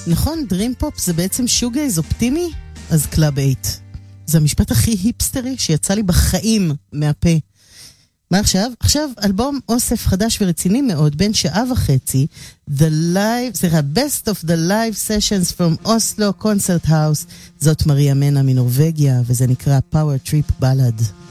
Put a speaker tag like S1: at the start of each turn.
S1: נכון, דרים פופ זה בעצם שוגייז אופטימי, אז קלאב 8. זה המשפט הכי היפסטרי שיצא לי בחיים מהפה. מה עכשיו? עכשיו אלבום אוסף חדש ורציני מאוד, בין שעה וחצי, זה ה-Best of the Live Sessions from Oslo Concert House, זאת מריה מנה מנורווגיה, וזה נקרא Power Trip Ballad.